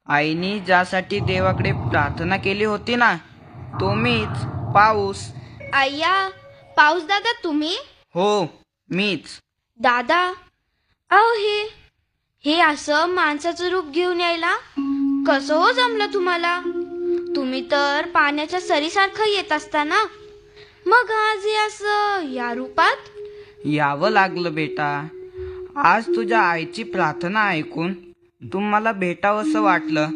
आईनी ज्यासाठी देवाकडे प्रार्थना केली होती ना, तो मीच, पाऊस. अय्या, पाऊस दादा तुम्ही? हो, मीच. दादा, अहो हे असं माणसाचं रूप घेऊन यायला कसं हो जमलं तुम्हाला? तुम्ही तर पाण्याच्या सरीसारखं येत असता ना, मग आज हे असं या रूपात? यावं लागलं बेटा. आज तुझ्या आईची प्रार्थना ऐकून तुम्हाला भेटावंसं वाटलं.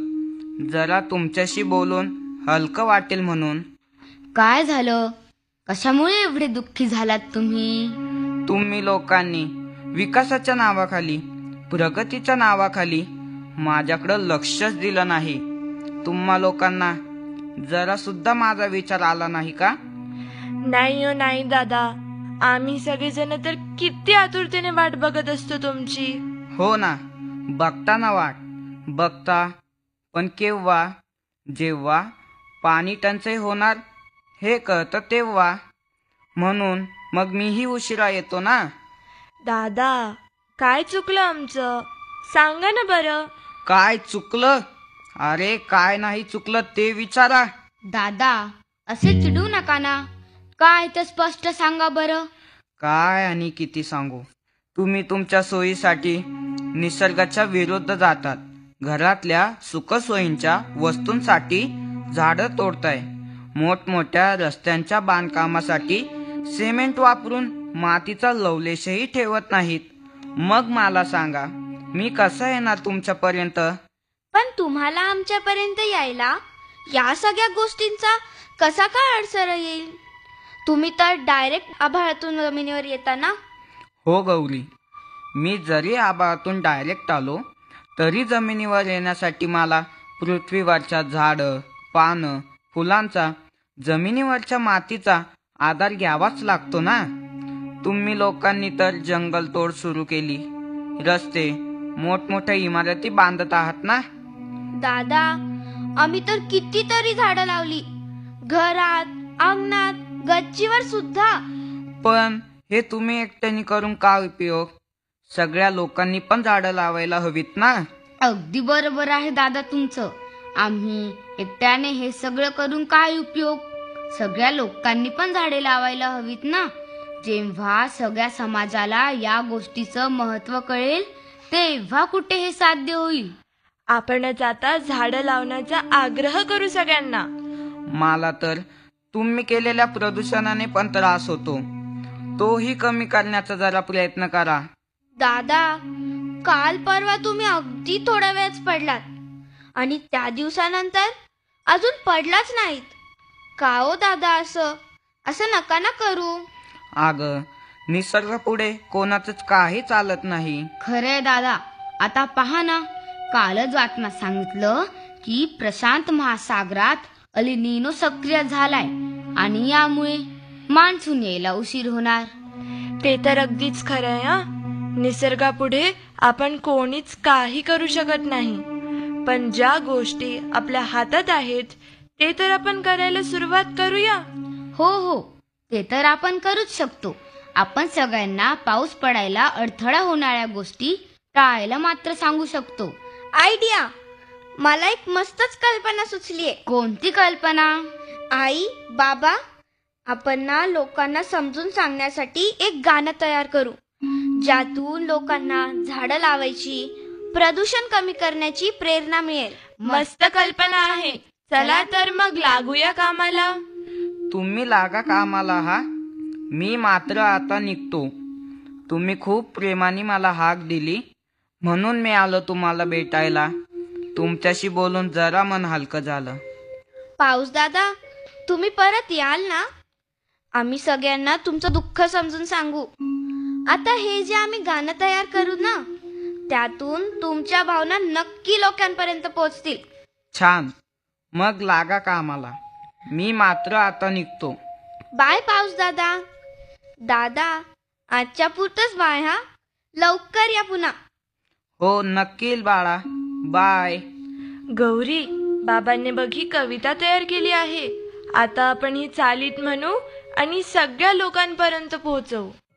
जरा तुमच्याशी बोलून हलकं वाटेल म्हणून. काय झालं? कशामुळे एवढे दुःखी झालात तुम्ही? तुम्ही लोकांनी विकासाच्या नावाखाली, प्रगतीच्या नावाखाली माझ्याकडं लक्षच दिलं नाही. तुम्हा लोकांना जरा सुद्धा माझा विचार आला नाही का? नाही हो नाही दादा, आम्ही सगळेजण तर किती आतुरतेने वाट बघत असतो तुमची. हो ना, बघता ना वाट बघता, पण केव्हा? जेव्हा पाणी टंचाई होणार हे कळतं तेव्हा. म्हणून मग मीही उशिरा येतो ना. दादा, काय चुकलं आमचं? सांगा ना बरं. काय चुकलं? अरे काय नाही चुकलं ते विचारा. दादा, असे चिडू नका ना. काय तर स्पष्ट सांगा बरं. काय आणि किती सांगू? तुम्ही तुमच्या सोयीसाठी निसर्गाच्या विरुद्ध जातात. घरातल्या सुखसोयींच्या वस्तूंसाठी झाडं तोडताय. मोठमोठ्या रस्त्यांच्या बांधकामासाठी सिमेंट वापरून मातीचा लवलेशही ठेवत नाहीत. मग मला सांगा, मी कसा येणार तुमच्यापर्यंत? पण तुम्हाला आमच्यापर्यंत यायला या सगळ्या गोष्टींचा कसा काय अडसर येईल? तुम्ही तर डायरेक्ट आभाळातून जमिनीवर येता ना. हो गौरी, मी जरी आभाळातून डायरेक्ट आलो तरी जमिनीवर येण्यासाठी मला पृथ्वीवरच्या झाडं, पानं, फुलांचा, जमिनीवरच्या मातीचा आधार घ्यावाच लागतो ना. तुम्ही लोकांनी तर जंगलतोड सुरू केली. रस्ते, मोठमोठ्या इमारती बांधत आहात ना. दादा, आम्ही तर कितीतरी झाडं लावली. घरात, अंगणात, गच्चीवर सुद्धा. पण हे तुम्ही एकट्याने करून काय उपयोग? सगळ्या लोकांनी पण झाडं लावायला हवीत ना. अगदी बरोबर आहे दादा तुमचं. आम्ही एकट्याने हे सगळं करून काय उपयोग? सगळ्या लोकांनी पण झाडे लावायला हवीत ना. जेव्हा सगळ्या समाजाला या गोष्टीचं महत्त्व कळेल तेव्हा कुठे हे साध्य होईल. आपणच आता झाडं लावण्याचा आग्रह करू सगळ्यांना. मला तर तुम्ही केलेल्या प्रदूषणाने पण त्रास होतो. तोही कमी करण्याचा जरा प्रयत्न करा. दादा, काल परवा तुम्ही अगदी थोडा वेळच पडलात आणि त्या दिवसानंतर अजून पडलाच नाहीत. का हो दादा, असं नका ना करू. अगं, निसर्गापुढे कोणाचंच काही चालत नाही. खरंय दादा. आता पहा ना, कालच बातम्यात सांगितलं की प्रशांत महासागरात अल निनो सक्रिय झालाय आणि यामुळे मान्सून यायला उशीर होणार. ते तर अगदीच खरंय हा. निसर्गापुढे आपण कोणीच काही करू शकत नाही. पण ज्या गोष्टी आपल्या हातात आहेत ते तर आपण करायला सुरुवात करूया. हो, ते तर आपण करूच शकतो. आपण सगळ्यांना पाऊस पडायला अडथळा होणाऱ्या गोष्टी टाळायला मात्र सांगू शकतो. आयडिया, मला एक मस्तच कल्पना सुचलीये. कोणती कल्पना? आई, बाबा, आपण ना लोकांना समजून सांगण्यासाठी एक गाणं तयार करू, ज्यातून लोकांना झाडं लावायची, प्रदूषण कमी करण्याची प्रेरणा मिळेल. मस्त कल्पना आहे. चला तर मग लागूया कामाला. तुम्ही लागा कामाला हा. मी मात्र आता निघतो. तुम्ही खूप प्रेमाने मला हाक दिली म्हणून मी आलो तुम्हाला भेटायला. तुमच्याशी बोलून जरा मन हलकं झालं. पाऊस दादा, तुम्ही परत याल ना? आम्ही सगळ्यांना तुमचं दुःख समजून सांगू. आता हे जे आम्ही गाणं तयार करू ना, त्यातून तुमच्या भावना नक्की लोकांपर्यंत पोहोचतील. छान, मग लागा कामाला. मी मात्र आता निघतो. बाय पाऊस दादा. दादा, आजच्या पुरतच बाय हा. लवकर या पुन्हा. हो नक्की बाळा. बाय. गौरी, बाबांनी बघी कविता तयार केली आहे. आता आपण ही चालीत म्हणू आणि सगळ्या लोकांपर्यंत पोहोचवू.